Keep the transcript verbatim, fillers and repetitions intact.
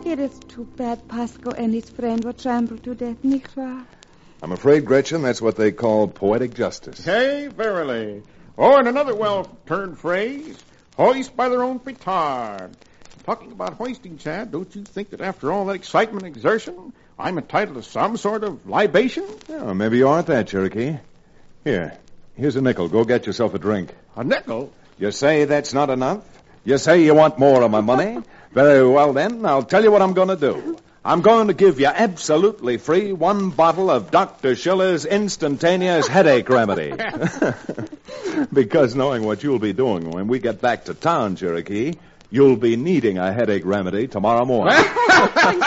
It is too bad Pasco and his friend were trampled to death, nicht wahr? I'm afraid, Gretchen, that's what they call poetic justice. Hey, verily. Or in another well-turned phrase, hoist by their own petard. Talking about hoisting, Chad, don't you think that after all that excitement and exertion, I'm entitled to some sort of libation? Yeah, maybe you aren't that, Cherokee. Here, here's a nickel. Go get yourself a drink. A nickel? You say that's not enough? You say you want more of my money? Very well, then, I'll tell you what I'm going to do. I'm going to give you absolutely free one bottle of Doctor Schiller's instantaneous headache remedy. Because knowing what you'll be doing when we get back to town, Cherokee, you'll be needing a headache remedy tomorrow morning.